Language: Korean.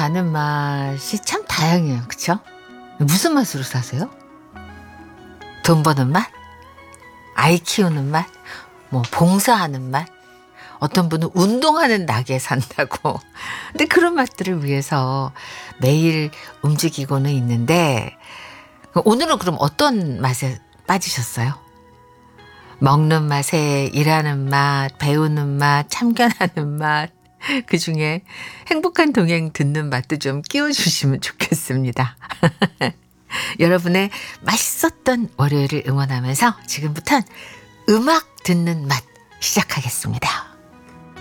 사는 맛이 참 다양해요. 그쵸? 무슨 맛으로 사세요? 돈 버는 맛? 아이 키우는 맛? 뭐 봉사하는 맛? 어떤 분은 운동하는 낙에 산다고. 근데 그런 맛들을 위해서 매일 움직이고는 있는데 오늘은 그럼 어떤 맛에 빠지셨어요? 먹는 맛에 일하는 맛, 배우는 맛, 참견하는 맛, 그중에 행복한 동행 듣는 맛도 좀 끼워주시면 좋겠습니다. 여러분의 맛있었던 월요일을 응원하면서 지금부터는 음악 듣는 맛 시작하겠습니다.